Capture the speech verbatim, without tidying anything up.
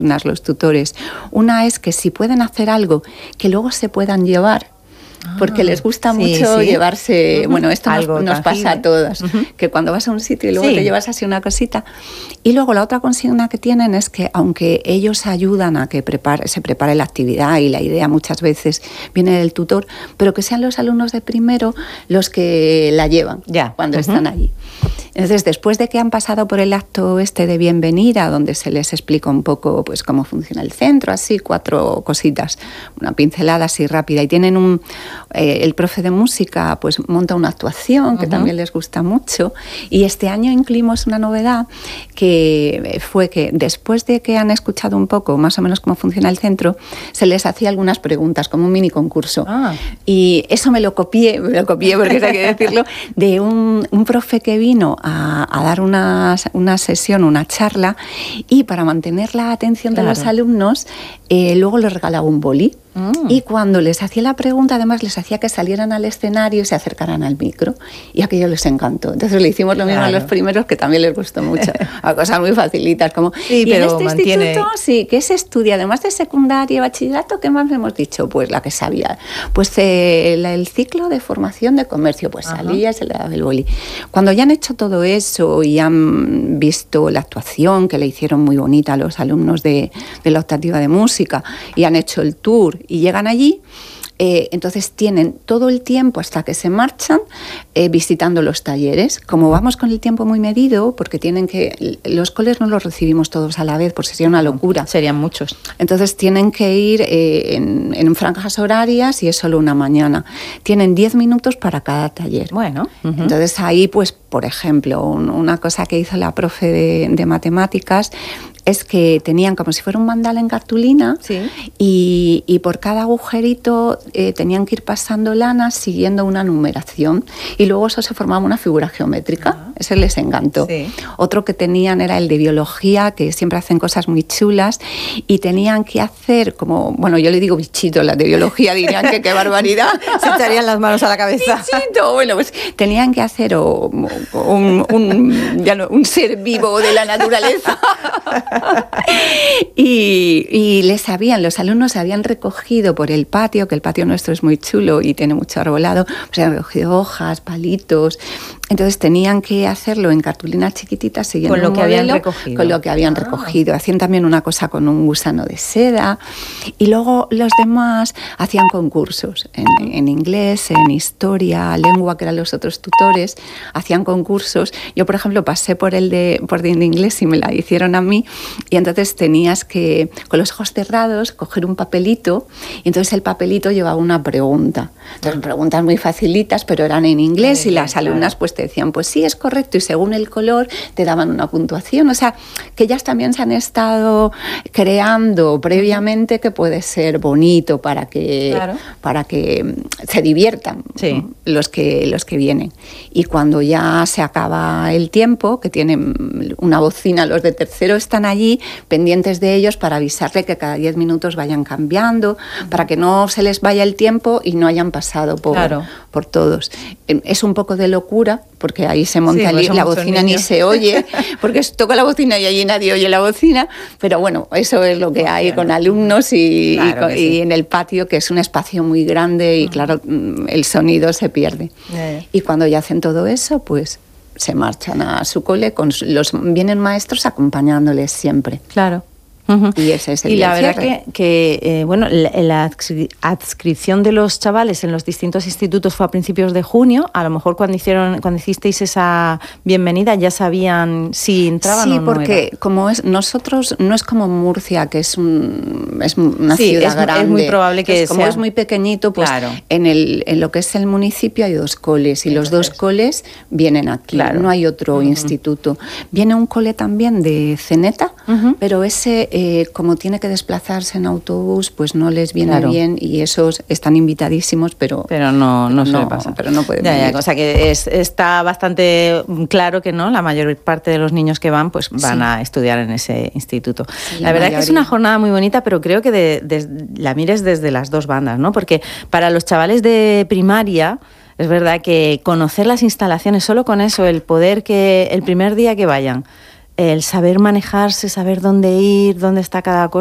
los tutores. Una es que si pueden hacer algo que luego se puedan llevar, porque les gusta sí, mucho sí. llevarse, uh-huh. bueno, esto nos, nos pasa a todas, uh-huh. que cuando vas a un sitio y luego sí. te llevas así una cosita. Y luego la otra consigna que tienen es que aunque ellos ayudan a que prepare, se prepare la actividad, y la idea muchas veces viene del tutor, pero que sean los alumnos de primero los que la llevan ya. cuando uh-huh. están allí. Entonces, después de que han pasado por el acto este de bienvenida, donde se les explica un poco pues cómo funciona el centro, así cuatro cositas, una pincelada así rápida, y tienen un eh, el profe de música pues monta una actuación que uh-huh. también les gusta mucho, y este año incluimos una novedad que fue que después de que han escuchado un poco más o menos cómo funciona el centro, se les hacía algunas preguntas como un mini concurso, ah. y eso me lo copié, me lo copié porque hay que decirlo, de un, un profe que vino A, a dar una, una sesión, una charla, y para mantener la atención claro. de los alumnos, eh, luego les regalaba un boli. Mm. Y cuando les hacía la pregunta, además les hacía que salieran al escenario y se acercaran al micro, y aquello les encantó. Entonces le hicimos lo mismo claro. a los primeros, que también les gustó mucho, a cosas muy facilitas, como sí, y pero en este mantiene... instituto, sí, ¿qué se estudia? Además de secundaria y bachillerato, ¿qué más hemos dicho? Pues la que sabía, pues eh, el, el ciclo de formación de comercio, pues Ajá. salía y se le daba el boli. Cuando ya han hecho todo eso y han visto la actuación, que le hicieron muy bonita a los alumnos de, de la optativa de música, y han hecho el tour y llegan allí, eh, entonces tienen todo el tiempo hasta que se marchan eh, visitando los talleres. Como vamos con el tiempo muy medido, porque tienen que los coles no los recibimos todos a la vez, pues sería una locura. Serían muchos. Entonces tienen que ir eh, en, en franjas horarias, y es solo una mañana. Tienen diez minutos para cada taller. Bueno. Uh-huh. Entonces ahí, pues, por ejemplo, un, una cosa que hizo la profe de, de matemáticas es que tenían como si fuera un mandala en cartulina, sí. y, y por cada agujerito eh, tenían que ir pasando lanas siguiendo una numeración, y luego eso se formaba una figura geométrica. Uh-huh. Ese les encantó. Sí. Otro que tenían era el de biología, que siempre hacen cosas muy chulas, y tenían que hacer como, bueno, yo le digo bichito, las de biología dirían que qué barbaridad. Se echarían las manos a la cabeza. Bichito, bueno, pues tenían que hacer o, o un, un, ya no, un ser vivo de la naturaleza. y, y les habían, los alumnos se habían recogido por el patio, que el patio nuestro es muy chulo y tiene mucho arbolado, pues habían recogido hojas, palitos. Entonces tenían que hacerlo en cartulinas chiquititas siguiendo con lo un que modelo, habían recogido. Con lo que habían ah. recogido. Hacían también una cosa con un gusano de seda, y luego los demás hacían concursos en, en inglés, en historia, lengua, que eran los otros tutores, hacían concursos. Yo, por ejemplo, pasé por el de, por el de inglés y me la hicieron a mí, y entonces tenías que, con los ojos cerrados, coger un papelito, y entonces el papelito llevaba una pregunta. Entonces, preguntas muy facilitas, pero eran en inglés, sí, y las claro. alumnas pues te decían, pues sí, es correcto, y según el color te daban una puntuación. O sea, que ellas también se han estado creando previamente, que puede ser bonito para que, claro. para que se diviertan sí. los que, los que vienen. Y cuando ya se acaba el tiempo, que tienen una bocina, los de tercero están allí pendientes de ellos para avisarle que cada diez minutos vayan cambiando, para que no se les vaya el tiempo y no hayan pasado por, claro. por todos. Es un poco de locura, porque ahí se monta sí, el, la bocina niños. Ni se oye, porque toca la bocina y allí nadie oye la bocina, pero bueno, eso es lo que hay bueno. con alumnos y, claro y, sí. y en el patio, que es un espacio muy grande y uh-huh. claro, el sonido se pierde. Yeah. Y cuando ya hacen todo eso, pues se marchan a su cole, con los vienen maestros acompañándoles siempre. Claro. Uh-huh. Y ese es el y la verdad cierre. que, que eh, bueno, la, la adscripción de los chavales en los distintos institutos fue a principios de junio. A lo mejor cuando hicieron, cuando hicisteis esa bienvenida ya sabían si entraban sí, o no. Sí, porque era. como es nosotros no es como Murcia, que es un es una sí, ciudad es, grande. Es muy probable que Entonces, como sea... es muy pequeñito, pues claro. en el en lo que es el municipio hay dos coles y Entonces, los dos coles vienen aquí. Claro. No hay otro uh-huh. instituto. Viene un cole también de Ceneta, uh-huh. pero ese eh, como tiene que desplazarse en autobús, pues no les viene claro. bien, y esos están invitadísimos, pero pero no no suele no, pasar. Pero no pueden ya, venir. Ya, o sea que es, está bastante claro que no, la mayor parte de los niños que van pues van sí. a estudiar en ese instituto. Sí, la, la verdad mayoría. Es que es una jornada muy bonita, pero creo que de, de, la mires desde las dos bandas, ¿no? Porque para los chavales de primaria es verdad que conocer las instalaciones, solo con eso, el poder que el primer día que vayan el saber manejarse, saber dónde ir, dónde está cada cosa.